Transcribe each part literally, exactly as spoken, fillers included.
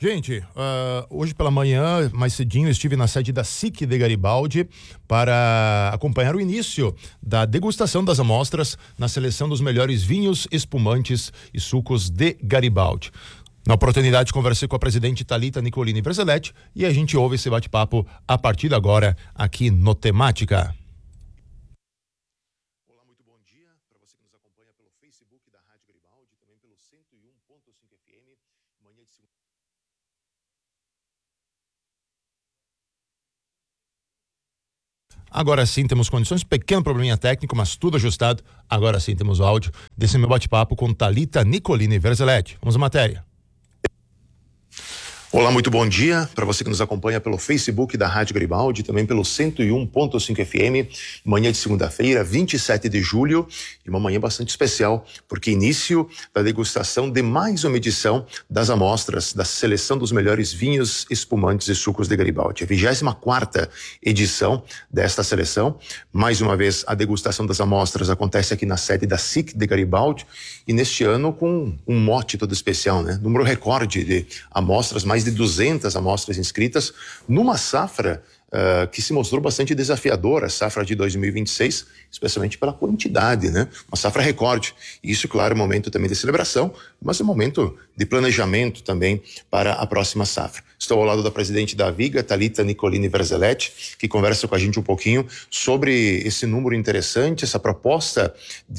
Gente, uh, hoje pela manhã, mais cedinho, estive na sede da S I C de Garibaldi para acompanhar o início da degustação das amostras na seleção dos melhores vinhos, espumantes e sucos de Garibaldi. Na oportunidade, conversei com a presidente Thalita Nicolini Verzelletti e a gente ouve esse bate-papo a partir de agora aqui no Temática. Olá, muito bom dia para você que nos acompanha pelo Facebook da Rádio Garibaldi, também pelo cento e um ponto cinco F M, manhã de segunda. Agora sim temos condições, pequeno probleminha técnico, mas tudo ajustado. Agora sim temos o áudio desse meu bate-papo com Thalita Nicolini Verzelletti. Vamos à matéria. Olá, muito bom dia para você que nos acompanha pelo Facebook da Rádio Garibaldi, também pelo cento e um ponto cinco F M, manhã de segunda-feira, vinte e sete de julho, e uma manhã bastante especial, porque início da degustação de mais uma edição das amostras da seleção dos melhores vinhos, espumantes e sucos de Garibaldi. A vigésima quarta edição desta seleção. Mais uma vez, a degustação das amostras acontece aqui na sede da S I C de Garibaldi, e neste ano com um mote todo especial, né? Número recorde de amostras, mais de duzentas amostras inscritas numa safra uh, que se mostrou bastante desafiadora, a safra de dois mil e vinte e seis, especialmente pela quantidade, né? Uma safra recorde. E isso, claro, é um momento também de celebração, mas é um momento de planejamento também para a próxima safra. Estou ao lado da presidente da Viga, Thalita Nicolini Verzelletti, que conversa com a gente um pouquinho sobre esse número interessante, essa proposta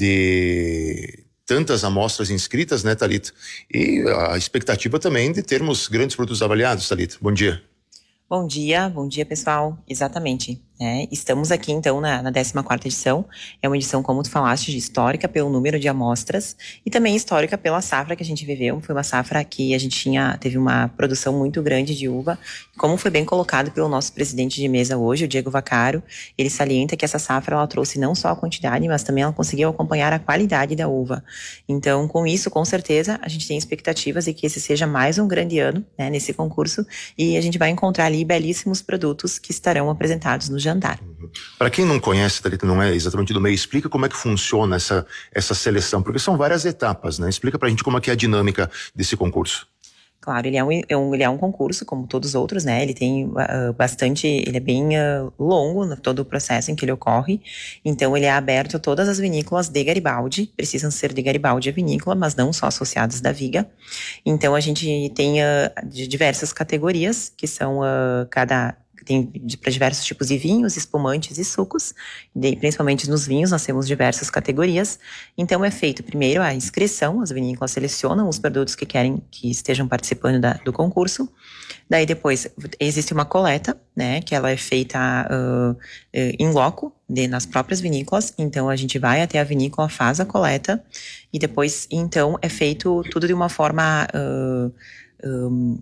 de tantas amostras inscritas, né, Thalita? E a expectativa também de termos grandes produtos avaliados, Thalita. Bom dia. Bom dia, bom dia, pessoal. Exatamente. É, estamos aqui, então, na, na décima quarta edição. É uma edição, como tu falaste, de histórica pelo número de amostras e também histórica pela safra que a gente viveu. Foi uma safra que a gente tinha, teve uma produção muito grande de uva. Como foi bem colocado pelo nosso presidente de mesa hoje, o Diego Vaccaro, ele salienta que essa safra, ela trouxe não só a quantidade, mas também ela conseguiu acompanhar a qualidade da uva. Então, com isso, com certeza, a gente tem expectativas de que esse seja mais um grande ano, né, nesse concurso, e a gente vai encontrar ali belíssimos produtos que estarão apresentados no jantar. Uhum. Para quem não conhece, Thalita, não é exatamente do meio, explica como é que funciona essa, essa seleção, porque são várias etapas, né? Explica pra gente como é que é a dinâmica desse concurso. Claro, ele é, um, é um, ele é um concurso, como todos os outros, né? Ele tem uh, bastante, ele é bem uh, longo no todo o processo em que ele ocorre. Então, ele é aberto a todas as vinícolas de Garibaldi, precisam ser de Garibaldi a vinícola, mas não só associadas da Viga. Então, a gente tem uh, de diversas categorias, que são uh, cada... Tem para diversos tipos de vinhos, espumantes e sucos, e principalmente nos vinhos nós temos diversas categorias. Então é feito primeiro a inscrição, as vinícolas selecionam os produtos que querem que estejam participando da, do concurso. Daí depois existe uma coleta, né, que ela é feita uh, em loco, de, nas próprias vinícolas. Então a gente vai até a vinícola, faz a coleta e depois então é feito tudo de uma forma... Uh, um,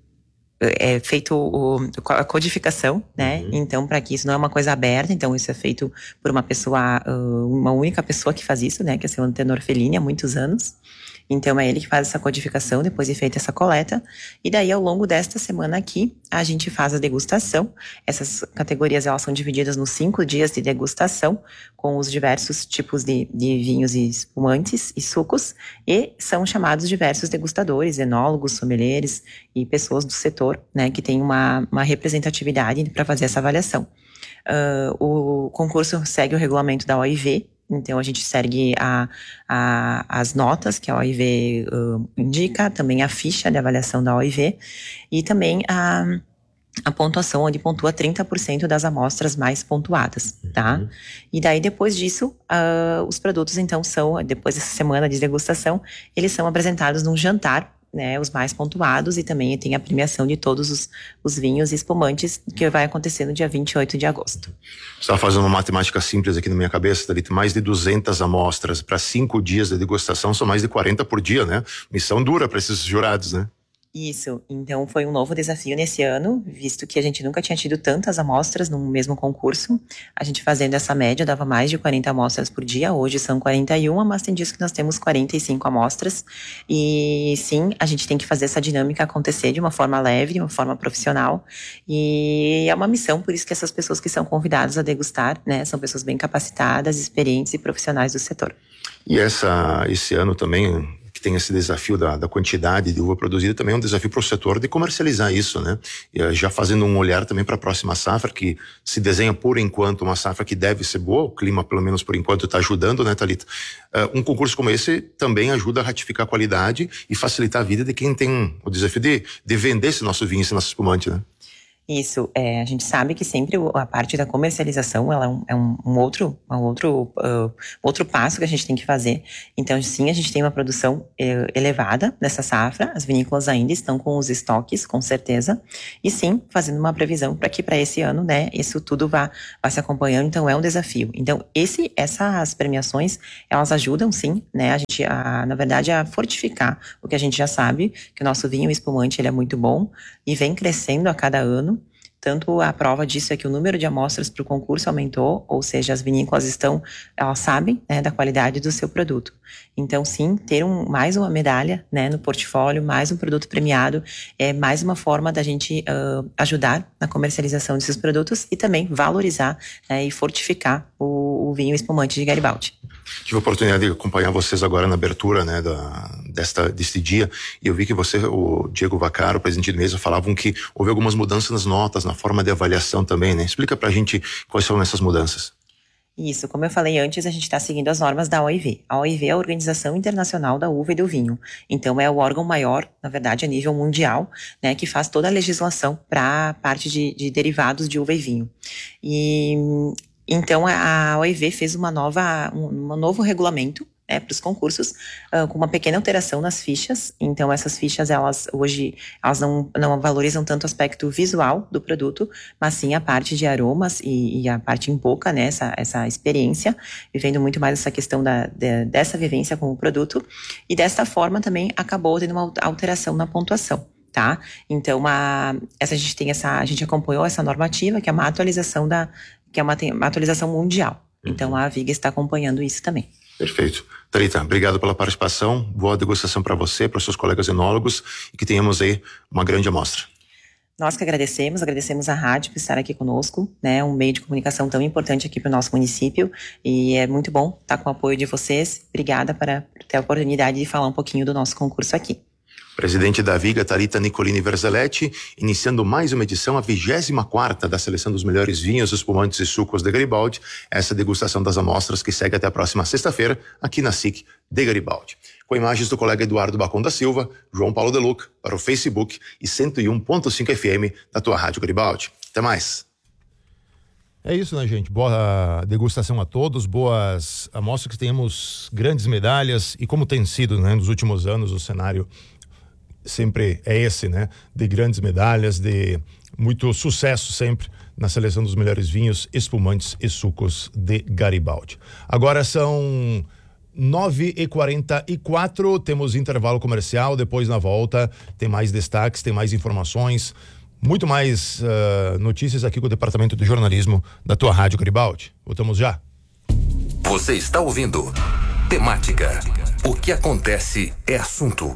é feito o, a codificação, né? Uhum. Então, para que isso não é uma coisa aberta, então isso é feito por uma pessoa, uma única pessoa que faz isso, né? Que é o senhor Tenor Fellini, há muitos anos. Então, é ele que faz essa codificação, depois de feita essa coleta. E daí, ao longo desta semana aqui, a gente faz a degustação. Essas categorias, elas são divididas nos cinco dias de degustação, com os diversos tipos de, de vinhos e espumantes e sucos. E são chamados diversos degustadores, enólogos, sommeliers e pessoas do setor, né, que tem uma, uma representatividade para fazer essa avaliação. Uh, o concurso segue o regulamento da O I V. Então, a gente segue a, a, as notas que a O I V uh, indica, também a ficha de avaliação da O I V e também a, a pontuação, onde pontua trinta por cento das amostras mais pontuadas, tá? Uhum. E daí, depois disso, uh, os produtos, então, são, depois dessa semana de degustação, eles são apresentados num jantar, né, os mais pontuados, e também tem a premiação de todos os, os vinhos e espumantes, que vai acontecer no dia vinte e oito de agosto. Você estava fazendo uma matemática simples aqui na minha cabeça, Thalita, mais de duzentas amostras para cinco dias de degustação, são mais de quarenta por dia, né? Missão dura para esses jurados, né? Isso, então foi um novo desafio nesse ano, visto que a gente nunca tinha tido tantas amostras no mesmo concurso. A gente fazendo essa média dava mais de quarenta amostras por dia, hoje são quarenta e uma, mas tem dias que nós temos quarenta e cinco amostras. E sim, a gente tem que fazer essa dinâmica acontecer de uma forma leve, de uma forma profissional. E é uma missão, por isso que essas pessoas que são convidadas a degustar, né, são pessoas bem capacitadas, experientes e profissionais do setor. E essa, esse ano também... que tem esse desafio da, da quantidade de uva produzida, também é um desafio para o setor de comercializar isso, né? E, já fazendo um olhar também para a próxima safra, que se desenha por enquanto uma safra que deve ser boa, o clima pelo menos por enquanto está ajudando, né, Thalita? Uh, um concurso como esse também ajuda a ratificar a qualidade e facilitar a vida de quem tem o desafio de, de vender esse nosso vinho, esse nosso espumante, né? Isso, é, a gente sabe que sempre a parte da comercialização ela é um, é um, um outro, um outro, uh, outro passo que a gente tem que fazer. Então, sim, a gente tem uma produção eh, elevada nessa safra, as vinícolas ainda estão com os estoques, com certeza, e sim, fazendo uma previsão para que para esse ano, né, isso tudo vá, vá se acompanhando, então é um desafio. Então, esse, essas premiações, elas ajudam sim, né, a gente, a, na verdade, a fortificar o que a gente já sabe, que o nosso vinho espumante ele é muito bom e vem crescendo a cada ano. Tanto a prova disso é que o número de amostras para o concurso aumentou, ou seja, as vinícolas estão, elas sabem, né, da qualidade do seu produto. Então, sim, ter um, mais uma medalha, né, no portfólio, mais um produto premiado, é mais uma forma da gente uh, ajudar na comercialização desses produtos e também valorizar, né, e fortificar o, o vinho espumante de Garibaldi. Tive a oportunidade de acompanhar vocês agora na abertura, né, da, desta, deste dia, e eu vi que você, o Diego Vaccaro, o presidente de mesa, falavam que houve algumas mudanças nas notas, na forma de avaliação também, né? Explica pra gente quais são essas mudanças. Isso, como eu falei antes, a gente está seguindo as normas da O I V. A O I V é a Organização Internacional da Uva e do Vinho. Então, é o órgão maior, na verdade, a nível mundial, né, que faz toda a legislação para a parte de, de derivados de uva e vinho. E então, a O I V fez uma nova, um, um novo regulamento, né, para os concursos, uh, com uma pequena alteração nas fichas. Então, essas fichas, elas hoje, elas não, não valorizam tanto o aspecto visual do produto, mas sim a parte de aromas e, e a parte em boca, né, essa, essa experiência, vivendo muito mais essa questão da, de, dessa vivência com o produto. E dessa forma também acabou tendo uma alteração na pontuação. Tá? Então, a, essa, a gente tem essa, a gente acompanhou essa normativa, que é uma atualização da, que é uma, uma atualização mundial. Então, a Aviga está acompanhando isso também. Perfeito. Thalita, obrigado pela participação, boa degustação para você, para os seus colegas enólogos e que tenhamos aí uma grande amostra. Nós que agradecemos, agradecemos a rádio por estar aqui conosco, né, um meio de comunicação tão importante aqui para o nosso município e é muito bom estar com o apoio de vocês. Obrigada por ter a oportunidade de falar um pouquinho do nosso concurso aqui. Presidente da Aviga, Thalita Nicolini Verzeletti, iniciando mais uma edição, a vigésima quarta da seleção dos melhores vinhos, espumantes e sucos de Garibaldi. Essa degustação das amostras que segue até a próxima sexta-feira, aqui na S I C de Garibaldi. Com imagens do colega Eduardo Bacon da Silva, João Paulo De Luca, para o Facebook e cento e um ponto cinco F M da tua Rádio Garibaldi. Até mais. É isso, né, gente? Boa degustação a todos, boas amostras, que tenhamos grandes medalhas e como tem sido, né, nos últimos anos, o cenário sempre é esse, né? De grandes medalhas, de muito sucesso sempre na seleção dos melhores vinhos, espumantes e sucos de Garibaldi. Agora são nove e quarenta e quatro, temos intervalo comercial, depois na volta tem mais destaques, tem mais informações, muito mais uh, notícias aqui com o Departamento de Jornalismo da tua Rádio Garibaldi. Voltamos já. Você está ouvindo Temática. O que acontece é assunto.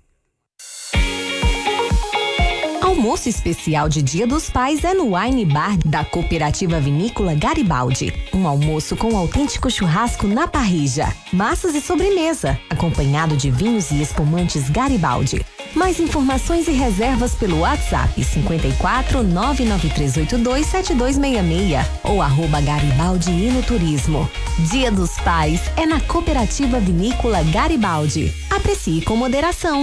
Almoço especial de Dia dos Pais é no Wine Bar da Cooperativa Vinícola Garibaldi. Um almoço com autêntico churrasco na parrilla, massas e sobremesa, acompanhado de vinhos e espumantes Garibaldi. Mais informações e reservas pelo WhatsApp cinco quatro nove nove três oito dois sete dois seis seis ou arroba Garibaldi Inoturismo. Dia dos Pais é na Cooperativa Vinícola Garibaldi. Aprecie com moderação.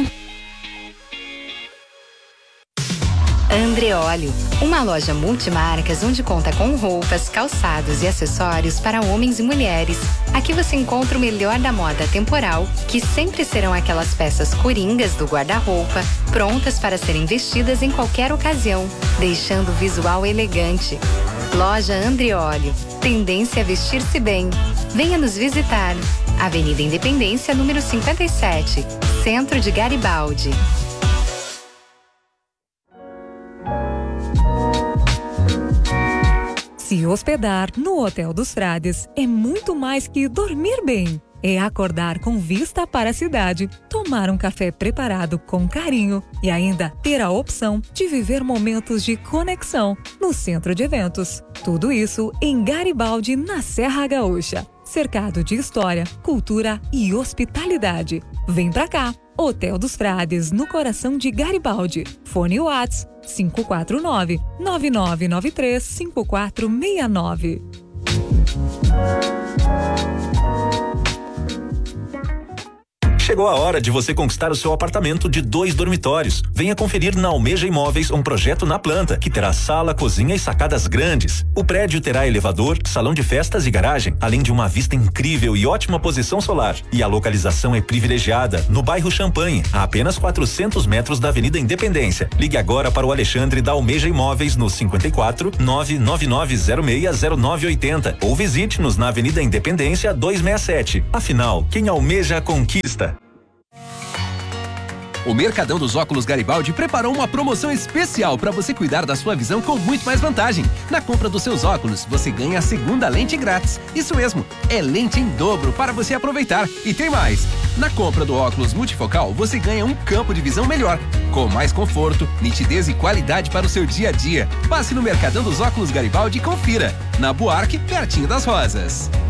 Andreolio, uma loja multimarcas onde conta com roupas, calçados e acessórios para homens e mulheres. Aqui você encontra o melhor da moda temporal, que sempre serão aquelas peças coringas do guarda-roupa, prontas para serem vestidas em qualquer ocasião, deixando o visual elegante. Loja Andreolio, tendência a vestir-se bem. Venha nos visitar. Avenida Independência, número cinquenta e sete, Centro de Garibaldi. Se hospedar no Hotel dos Frades é muito mais que dormir bem. É acordar com vista para a cidade, tomar um café preparado com carinho e ainda ter a opção de viver momentos de conexão no centro de eventos. Tudo isso em Garibaldi, na Serra Gaúcha. Cercado de história, cultura e hospitalidade. Vem pra cá. Hotel dos Frades, no coração de Garibaldi. Fone Whats cinco quatro nove, nove nove nove três, cinco quatro seis nove. Chegou a hora de você conquistar o seu apartamento de dois dormitórios. Venha conferir na Almeja Imóveis um projeto na planta, que terá sala, cozinha e sacadas grandes. O prédio terá elevador, salão de festas e garagem, além de uma vista incrível e ótima posição solar. E a localização é privilegiada, no bairro Champanhe, a apenas quatrocentos metros da Avenida Independência. Ligue agora para o Alexandre da Almeja Imóveis no cinquenta e quatro, nove nove nove zero seis zero nove oito zero ou visite-nos na Avenida Independência duzentos e sessenta e sete. Afinal, quem almeja conquista. O Mercadão dos Óculos Garibaldi preparou uma promoção especial para você cuidar da sua visão com muito mais vantagem. Na compra dos seus óculos, você ganha a segunda lente grátis. Isso mesmo, é lente em dobro para você aproveitar. E tem mais! Na compra do óculos multifocal, você ganha um campo de visão melhor, com mais conforto, nitidez e qualidade para o seu dia a dia. Passe no Mercadão dos Óculos Garibaldi e confira. Na Buarque, pertinho das Rosas.